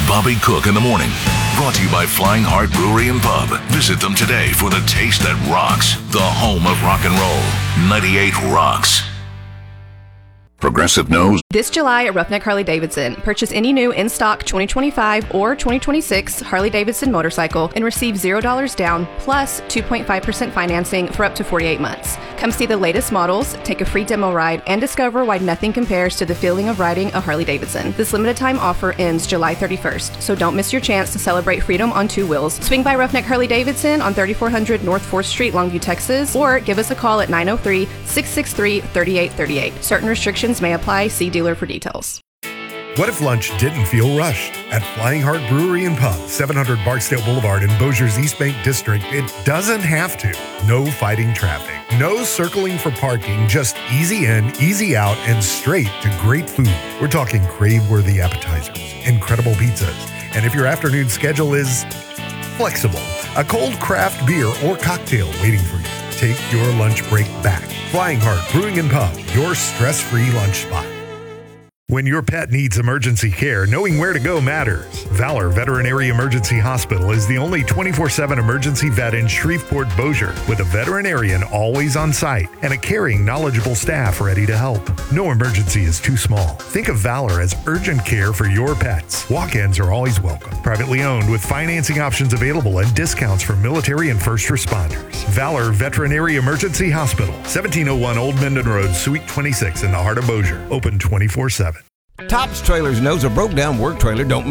Bobby Cook in the Morning. Brought to you by Flying Heart Brewery and Pub. Visit them today for the taste that rocks. The home of rock and roll. 98 Rocks. Progressive knows. This July at Roughneck Harley-Davidson, purchase any new in-stock 2025 or 2026 Harley-Davidson motorcycle and receive $0 down plus 2.5% financing for up to 48 months. Come see the latest models, take a free demo ride, and discover why nothing compares to the feeling of riding a Harley-Davidson. This limited time offer ends July 31st, so don't miss your chance to celebrate freedom on two wheels. Swing by Roughneck Harley-Davidson on 3400 North 4th Street, Longview, Texas, or give us a call at 903-663-3838. Certain restrictions may apply. See dealer for details. What if lunch didn't feel rushed? At Flying Heart Brewery and Pub, 700 Barksdale Boulevard in Bossier's East Bank District, it doesn't have to. No fighting traffic. No circling for parking. Just easy in, easy out, and straight to great food. We're talking crave-worthy appetizers, incredible pizzas, and if your afternoon schedule is flexible, a cold craft beer or cocktail waiting for you. Take your lunch break back. Flying Heart Brewing and Pub, your stress-free lunch spot. When your pet needs emergency care, knowing where to go matters. Valor Veterinary Emergency Hospital is the only 24/7 emergency vet in Shreveport, Bossier, with a veterinarian always on site and a caring, knowledgeable staff ready to help. No emergency is too small. Think of Valor as urgent care for your pets. Walk-ins are always welcome. Privately owned with financing options available and discounts for military and first responders. Valor Veterinary Emergency Hospital, 1701 Old Minden Road, Suite 26 in the heart of Bossier. Open 24/7. Tops Trailers knows a broke down work trailer don't